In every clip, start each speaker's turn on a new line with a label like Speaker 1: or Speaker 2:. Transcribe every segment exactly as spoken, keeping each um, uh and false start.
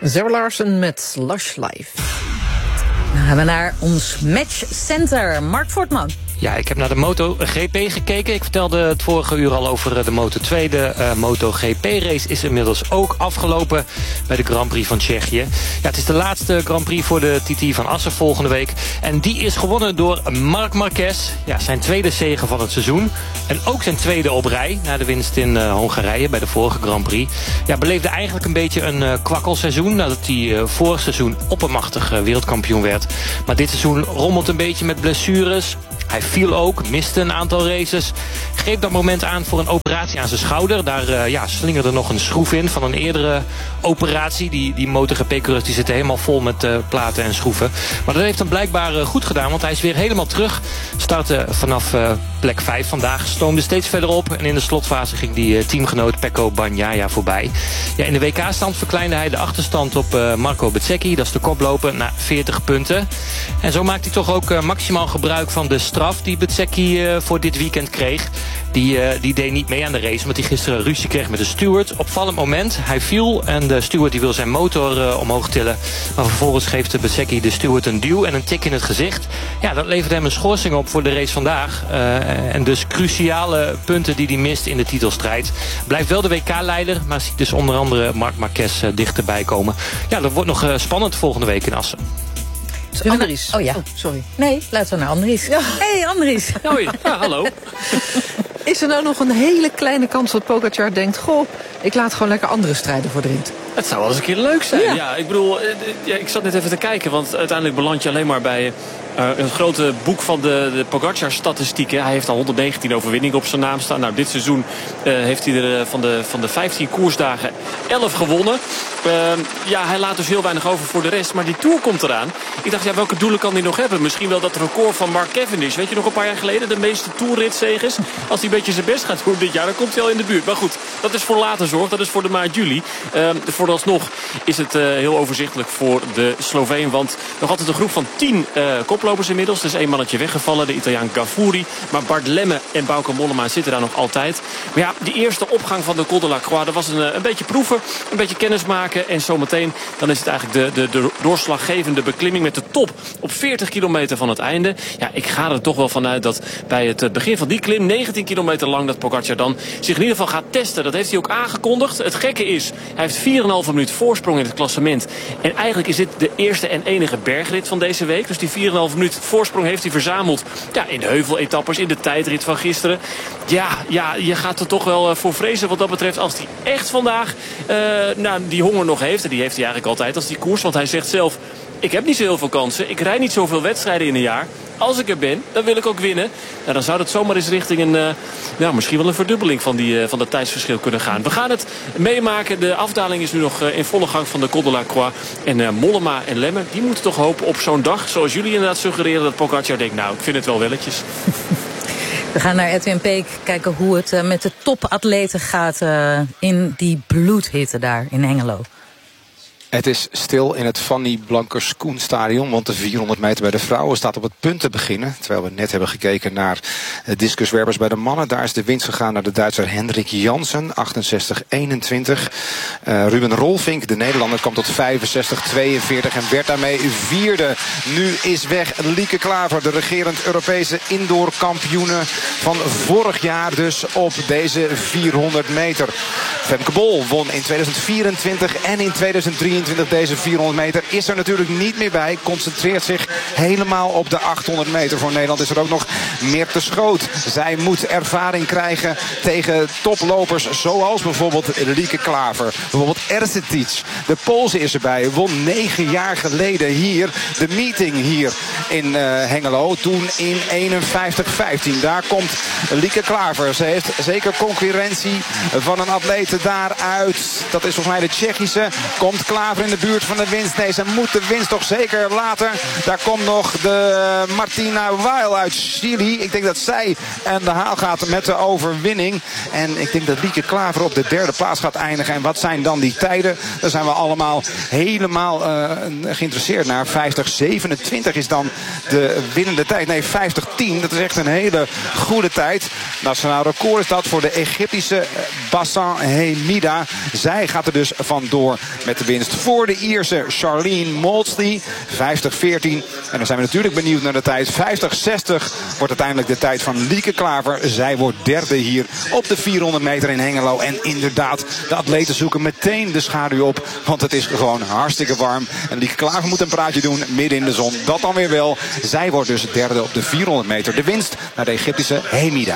Speaker 1: Zara Larsson met Lush Life. Dan gaan we naar ons matchcenter. Mark Voortman.
Speaker 2: Ja, ik heb naar de MotoGP gekeken. Ik vertelde het vorige uur al over de Moto twee. De uh, MotoGP-race is inmiddels ook afgelopen bij de Grand Prix van Tsjechië. Ja, het is de laatste Grand Prix voor de T T van Assen volgende week. En die is gewonnen door Marc Marquez. Ja, zijn tweede zege van het seizoen. En ook zijn tweede op rij na de winst in uh, Hongarije bij de vorige Grand Prix. Ja, beleefde eigenlijk een beetje een uh, kwakkelseizoen. Nadat hij uh, vorig seizoen oppermachtig uh, wereldkampioen werd. Maar dit seizoen rommelt een beetje met blessures. Hij viel ook, miste een aantal races. Greep dat moment aan voor een operatie aan zijn schouder. Daar uh, ja, slingerde nog een schroef in van een eerdere operatie. Die, die MotoGP-coureurs die zitten helemaal vol met uh, platen en schroeven. Maar dat heeft hem blijkbaar uh, goed gedaan, want hij is weer helemaal terug. Startte vanaf uh, plek vijf vandaag, stoomde steeds verder op. En in de slotfase ging die uh, teamgenoot Pecco Bagnaia voorbij. Ja, in de W K-stand verkleinde hij de achterstand op uh, Marco Bezzecchi. Dat is de koploper, naar veertig punten. En zo maakt hij toch ook uh, maximaal gebruik van de straf die Bezzecchi uh, voor dit weekend kreeg. Die, uh, die deed niet mee aan de race, omdat hij gisteren ruzie kreeg met de steward. Opvallend moment, hij viel en de steward die wil zijn motor uh, omhoog tillen. Maar vervolgens geeft de Bezzecchi de steward een duw en een tik in het gezicht. Ja, dat levert hem een schorsing op voor de race vandaag. Uh, en dus cruciale punten die hij mist in de titelstrijd. Blijft wel de W K-leider, maar ziet dus onder andere Marc Marquez uh, dichterbij komen. Ja, dat wordt nog uh, spannend volgende week in Assen.
Speaker 1: Andries. Oh ja,
Speaker 3: oh, sorry.
Speaker 1: Nee, laten we naar Andries. Ja. Hey Andries.
Speaker 4: Hoi, ja, hallo.
Speaker 3: Is er nou nog een hele kleine kans dat Pogacar denkt... goh, ik laat gewoon lekker andere strijden voor de rit?
Speaker 4: Het zou wel eens een keer leuk zijn.
Speaker 3: Ja,
Speaker 4: ja ik bedoel, ja, ik zat net even te kijken, want uiteindelijk beland je alleen maar bij... Uh, een grote boek van de, de Pogacar-statistieken. Hij heeft al honderdnegentien overwinningen op zijn naam staan. Nou, dit seizoen uh, heeft hij er uh, van, de, van de vijftien koersdagen elf gewonnen. Uh, ja, hij laat dus heel weinig over voor de rest. Maar die Tour komt eraan. Ik dacht, ja, welke doelen kan hij nog hebben? Misschien wel dat record van Mark Cavendish. Weet je nog, een paar jaar geleden de meeste Tourritzegers. Als hij een beetje zijn best gaat doen dit jaar, dan komt hij al in de buurt. Maar goed, dat is voor later zorg. Dat is voor de maand juli. Uh, vooralsnog is het uh, heel overzichtelijk voor de Sloveen. Want nog altijd een groep van tien uh, koplopers inmiddels. Er is één mannetje weggevallen, de Italiaan Gavuri. Maar Bart Lemme en Bauke Mollema zitten daar nog altijd. Maar ja, die eerste opgang van de Col de la Croix, dat was een, een beetje proeven, een beetje kennis maken. En zometeen dan is het eigenlijk de, de, de doorslaggevende beklimming met de top op veertig kilometer van het einde. Ja, ik ga er toch wel vanuit dat bij het begin van die klim, negentien kilometer lang, dat Pogacar dan zich in ieder geval gaat testen. Dat heeft hij ook aangekondigd. Het gekke is, hij heeft vier komma vijf minuut voorsprong in het klassement. En eigenlijk is dit de eerste en enige bergrit van deze week. Dus die vier komma vijf minuut voorsprong heeft hij verzameld. Ja, in de heuveletappes, in de tijdrit van gisteren. Ja, ja, je gaat er toch wel voor vrezen wat dat betreft. Als hij echt vandaag uh, nou, die honger nog heeft. En die heeft hij eigenlijk altijd als die koers. Want hij zegt zelf, ik heb niet zo heel veel kansen. Ik rijd niet zoveel wedstrijden in een jaar. Als ik er ben, dan wil ik ook winnen. Nou, dan zou dat zomaar eens richting een, uh, nou, misschien wel een verdubbeling van, die, uh, van dat tijdsverschil kunnen gaan. We gaan het meemaken. De afdaling is nu nog uh, in volle gang van de Col de la Croix. En uh, Mollema en Lemme, die moeten toch hopen op zo'n dag, zoals jullie inderdaad suggereren, dat Pogacar denkt, nou, ik vind het wel welletjes.
Speaker 1: We gaan naar Edwin Peek kijken hoe het uh, met de topatleten gaat uh, in die bloedhitte daar in Hengelo.
Speaker 5: Het is stil in het Fanny Blankers-Koen stadion, want de vierhonderd meter bij de vrouwen staat op het punt te beginnen. Terwijl we net hebben gekeken naar discuswerpers bij de mannen. Daar is de winst gegaan naar de Duitser Hendrik Jansen, achtenzestig eenentwintig. Uh, Ruben Rolfink, de Nederlander, kwam tot vijfenzestig tweeënveertig en werd daarmee vierde. Nu is weg Lieke Klaver, de regerend Europese indoorkampioene van vorig jaar dus op deze vierhonderd meter. Femke Bol won in tweeduizend vierentwintig en in tweeduizend drieëntwintig deze vierhonderd meter. Is er natuurlijk niet meer bij. Concentreert zich helemaal op de achthonderd meter. Voor Nederland is er ook nog Meerte Schoot. Zij moet ervaring krijgen tegen toplopers zoals bijvoorbeeld Lieke Klaver. Bijvoorbeeld Ercetic. De Poolse is erbij. Won negen jaar geleden hier de meeting hier in uh, Hengelo. Toen in eenenvijftig vijftien. Daar komt Lieke Klaver. Ze heeft zeker concurrentie van een atlete daaruit. Dat is volgens mij de Tsjechische. Komt Klaver in de buurt van de winst. Nee, ze moet de winst toch zeker laten. Daar komt nog de Martina Weil uit Chili. Ik denk dat zij aan de haal gaat met de overwinning. En ik denk dat Lieke Klaver op de derde plaats gaat eindigen. En wat zijn dan die tijden? Daar zijn we allemaal helemaal uh, geïnteresseerd naar. vijftig zevenentwintig is dan de winnende tijd. Nee, vijftig tien. Dat is echt een hele goede tijd. Nationaal record is dat voor de Egyptische Bassan Hemida. Zij gaat er dus vandoor met de winst voor de Ierse Charlene Maudsley. vijftig veertien. En dan zijn we natuurlijk benieuwd naar de tijd. vijftig zestig wordt uiteindelijk de tijd van Lieke Klaver. Zij wordt derde hier op de vierhonderd meter in Hengelo. En inderdaad, de atleten zoeken meteen de schaduw op. Want het is gewoon hartstikke warm. En Lieke Klaver moet een praatje doen midden in de zon. Dat dan weer wel. Zij wordt dus derde op de vierhonderd meter. De winst naar de Egyptische Hemida.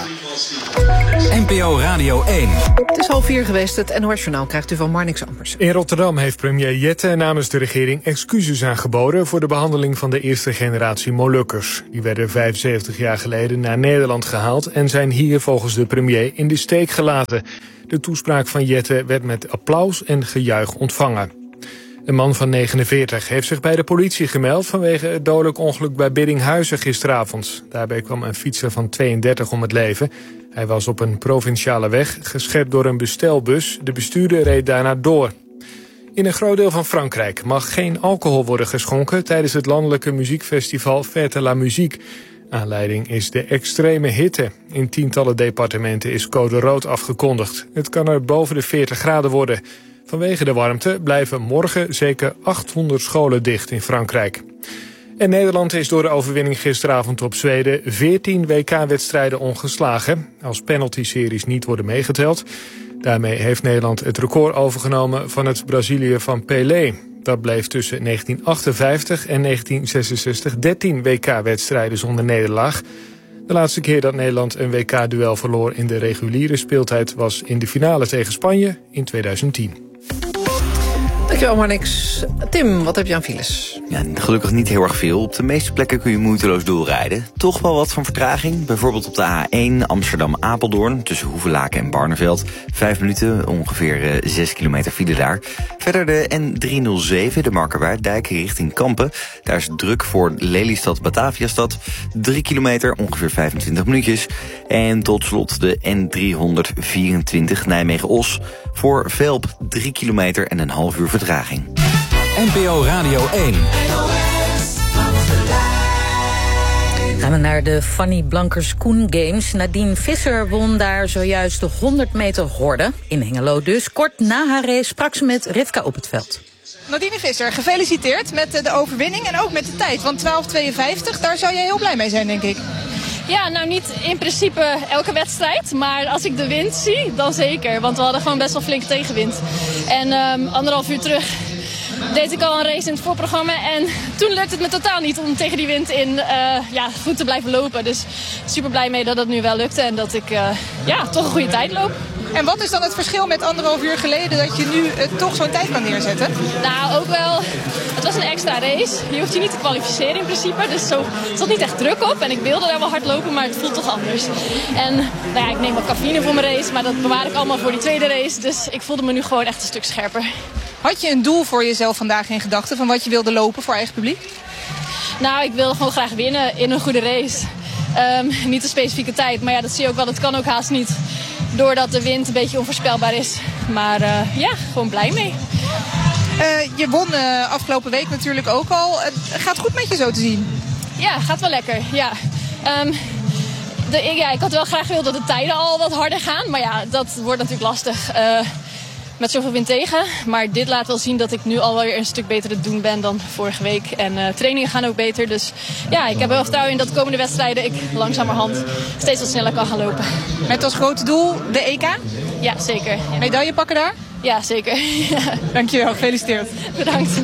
Speaker 6: N P O Radio één.
Speaker 3: Het is half vier geweest. Het N O S-journaal krijgt u van Marnix Ambers.
Speaker 7: In Rotterdam heeft premier Jette namens de regering excuses aangeboden voor de behandeling van de eerste generatie Molukkers. Die werden vijfenzeventig jaar geleden naar Nederland gehaald en zijn hier volgens de premier in de steek gelaten. De toespraak van Jette werd met applaus en gejuich ontvangen. Een man van negenenveertig heeft zich bij de politie gemeld vanwege het dodelijk ongeluk bij Biddinghuizen gisteravond. Daarbij kwam een fietser van tweeëndertig om het leven. Hij was op een provinciale weg, geschept door een bestelbus. De bestuurder reed daarna door. In een groot deel van Frankrijk mag geen alcohol worden geschonken tijdens het landelijke muziekfestival Fête la Musique. Aanleiding is de extreme hitte. In tientallen departementen is code rood afgekondigd. Het kan er boven de veertig graden worden. Vanwege de warmte blijven morgen zeker achthonderd scholen dicht in Frankrijk. En Nederland is door de overwinning gisteravond op Zweden veertien W K-wedstrijden ongeslagen, als penalty-series niet worden meegeteld. Daarmee heeft Nederland het record overgenomen van het Brazilië van Pelé. Dat bleef tussen negentien achtenvijftig en negentien zesenzestig dertien W K-wedstrijden zonder nederlaag. De laatste keer dat Nederland een W K-duel verloor in de reguliere speeltijd was in de finale tegen Spanje in tweeduizend tien.
Speaker 3: Dankjewel Marnix. Tim, wat heb je aan files?
Speaker 8: Ja, gelukkig niet heel erg veel. Op de meeste plekken kun je moeiteloos doorrijden. Toch wel wat van vertraging. Bijvoorbeeld op de A één Amsterdam-Apeldoorn tussen Hoevelaken en Barneveld. Vijf minuten, ongeveer uh, zes kilometer file daar. Verder de N driehonderdzeven, de Markerwaarddijk richting Kampen. Daar is druk voor Lelystad-Bataviastad. Drie kilometer, ongeveer vijfentwintig minuutjes. En tot slot de N driehonderdvierentwintig Nijmegen-Os. Voor Velp drie kilometer en een half uur vertraging.
Speaker 6: N P O Radio één.
Speaker 1: Gaan we naar de Fanny Blankers-Koen Games. Nadine Visser won daar zojuist de honderd meter horde. In Hengelo dus. Kort na haar race sprak ze met Rivka op het veld.
Speaker 9: Nadine Visser, gefeliciteerd met de overwinning en ook met de tijd. Want twaalf tweeënvijftig, daar zou jij heel blij mee zijn, denk ik.
Speaker 10: Ja, nou niet in principe elke wedstrijd. Maar als ik de wind zie, dan zeker. Want we hadden gewoon best wel flink tegenwind. En um, anderhalf uur terug deed ik al een race in het voorprogramma. En toen lukte het me totaal niet om tegen die wind in uh, ja, goed te blijven lopen. Dus super blij mee dat het nu wel lukte. En dat ik uh, ja, toch een goede tijd loop.
Speaker 9: En wat is dan het verschil met anderhalf uur geleden dat je nu uh, toch zo'n tijd kan neerzetten?
Speaker 10: Nou, ook wel. Het was een extra race. Je hoeft je niet te kwalificeren in principe. Dus zo, er zat niet echt druk op. En ik wilde daar wel hard lopen, maar het voelt toch anders. En nou ja, ik neem wat cafeïne voor mijn race. Maar dat bewaar ik allemaal voor die tweede race. Dus ik voelde me nu gewoon echt een stuk scherper.
Speaker 9: Had je een doel voor jezelf vandaag in gedachten van wat je wilde lopen voor eigen publiek?
Speaker 10: Nou, ik wilde gewoon graag winnen in een goede race. Um, niet een specifieke tijd. Maar ja, dat zie je ook wel. Dat kan ook haast niet. Doordat de wind een beetje onvoorspelbaar is. Maar uh, ja, gewoon blij mee.
Speaker 9: Uh, je won uh, afgelopen week natuurlijk ook al. Het gaat goed met je zo te zien.
Speaker 10: Ja, gaat wel lekker. Ja. Um, de, ja, ik had wel graag gewild dat de tijden al wat harder gaan. Maar ja, dat wordt natuurlijk lastig. Uh, met zoveel wind tegen. Maar dit laat wel zien dat ik nu alweer een stuk beter te doen ben dan vorige week. En uh, trainingen gaan ook beter. Dus ja, ik heb wel vertrouwen in dat de komende wedstrijden ik langzamerhand steeds wat sneller kan gaan lopen.
Speaker 9: Met als grote doel de E K?
Speaker 10: Ja, zeker.
Speaker 9: Medaille pakken daar?
Speaker 10: Ja, zeker.
Speaker 9: Dankjewel, gefeliciteerd.
Speaker 10: Bedankt.